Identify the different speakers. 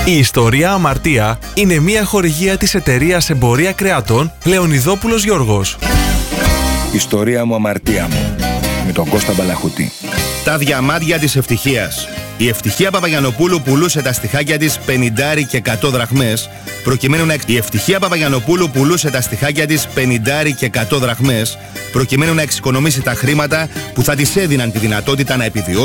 Speaker 1: Η ιστορία Αμαρτία είναι μια χορηγία της εταιρείας Εμπορία Κρεατών Λεωνιδόπουλος Γιώργος.
Speaker 2: Ιστορία μου, αμαρτία μου. Με τον Κώστα Μπαλαχωτή.
Speaker 3: Τα διαμάντια της ευτυχίας. Η Ευτυχία Παπαγιαννοπούλου πουλούσε τα στιχάκια της 50 και 100 δραχμές, προκειμένου να εξοικονομήσει τα χρήματα που θα της έδιναν τη δυνατότητα να επιβιώσει